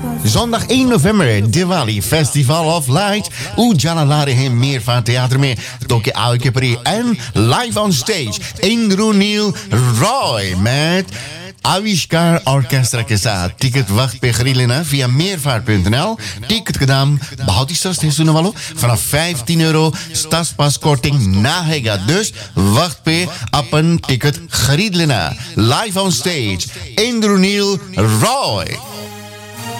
Zondag 1 november, Diwali Festival of Lights. Ujala la rahe hain Meervaart Theater में तो के आओ के परी and live on stage Indranil Roy met Aviskar Orchestra के साथ. टिकट वक्त पे खरीद लेना via meervaart.nl. टिकट का दाम बहुत ही सस्ते है सुनने वालों. vanaf €15 stadspaaskorting naheगा. Dus वक्त पे अपन टिकट खरीद लेना. Live on stage Indranil Roy.